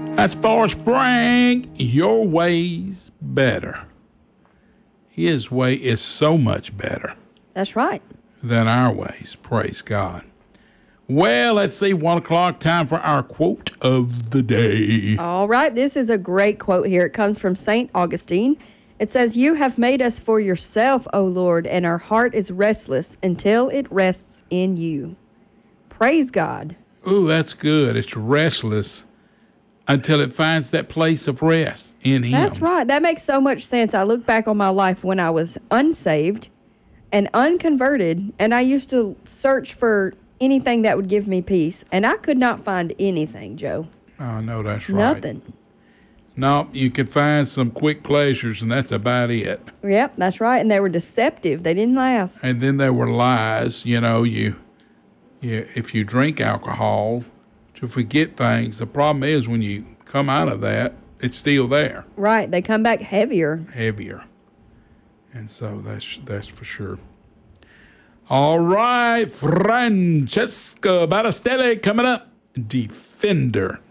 That's Forrest Frank. Your way's better. His way is so much better That's right. than our ways. Praise God. Well, let's see. 1 o'clock, time for our quote of the day. All right. This is a great quote here. It comes from St. Augustine. It says, "You have made us for yourself, O Lord, and our heart is restless until it rests in you." Praise God. Ooh, that's good. It's restless until it finds that place of rest in Him. That's right. That makes so much sense. I look back on my life when I was unsaved and unconverted, and I used to search for anything that would give me peace, and I could not find anything, Joe. Oh, no, that's right. Nothing. No, you can find some quick pleasures, and that's about it. Yep, that's right. And they were deceptive. They didn't last. And then there were lies. You know, if you drink alcohol to forget things, the problem is when you come out of that, it's still there. Right. They come back heavier. Heavier. And so that's for sure. All right, Francesca Battistelli coming up. Defender.